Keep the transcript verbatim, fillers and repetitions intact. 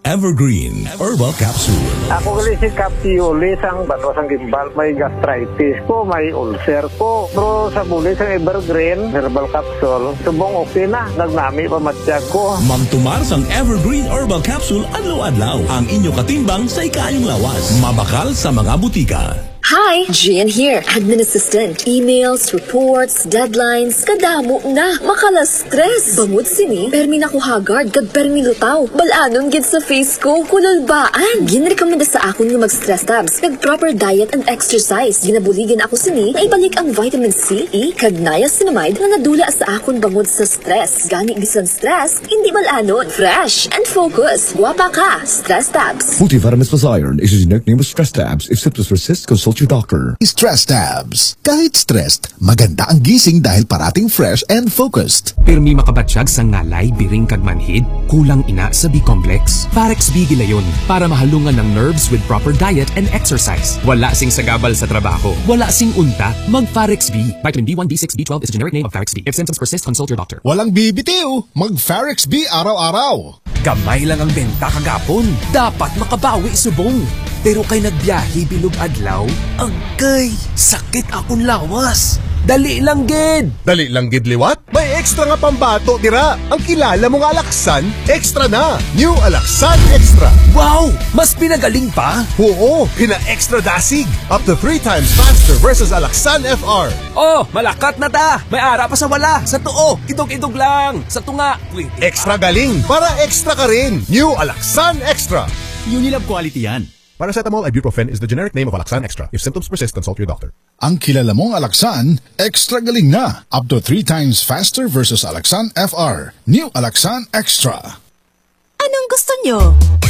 Evergreen Herbal Capsule. Ako gali si Capsiuli sang bato sang gimbal, may gastritis ko, may ulcer ko. Pero sa buli sang Evergreen Herbal Capsule, subong okay na, nagnami pa matiyag ko. Mamtumar sang Evergreen Herbal Capsule adlaw-adlaw ang inyo katimbang sa ikayong lawas. Mabakal sa mga butika. Hi, Jen here, admin assistant. Emails, reports, deadlines, kadamo na. Makala-stress. Bamod sini, permi na ko hagard, kag permi lutaw. Balanon gid sa face ko, kululbaan. Ginrekomenda sa akon nga mag-stress tabs, kag proper diet and exercise. Ginabuligin ako sini, na ibalik ang vitamin C, E, kag niacinamide na nadula sa akon bangod sa stress. Gani bisan stress, hindi balanon. Fresh and focus. Guwapa ka, stress tabs. Multivitamins plus iron is a generic name of stress tabs. If symptoms persist, consult your doctor. Stress tabs. Kahit stressed, maganda ang gising dahil parating fresh and focused. Pirmi makabatsyag sa ngalay, biring kag manhid, kulang ina sa B-complex. Parex B gilayon para mahalungan ng nerves with proper diet and exercise. Wala sing sagabal sa trabaho. Wala sing unta. Mag-Parex B. Vitamin B one, B six, B twelve is a generic name of Parex B. If symptoms persist, consult your doctor. Walang bibitiw. Mag-Parex B araw-araw. Gamay lang ang benta kagapon. Dapat makabawi subong. Pero kay nagbiyahe bilog adlaw, agay, sakit akong lawas. Dali lang gid. Dali lang gid liwat? May extra nga pambato tira. Ang kilala mong Alaxan, extra na. New Alaxan Extra. Wow! Mas pinagaling pa? Oo, pina-extra dasig. Up to three times faster versus Alaxan F R. Oh, malakat na ta. May ara pa sa wala. Sa tuo, idog-idog lang. Sa tunga, wait. Extra galing para extra ka rin. New Alaxan Extra. Unilab quality yan. Paracetamol ibuprofen is the generic name of Alaxan Extra. If symptoms persist, consult your doctor. Ang kilala mong Alaxan, extra galing na. Up to three times faster versus Alaxan F R. New Alaxan Extra. Anong gusto nyo?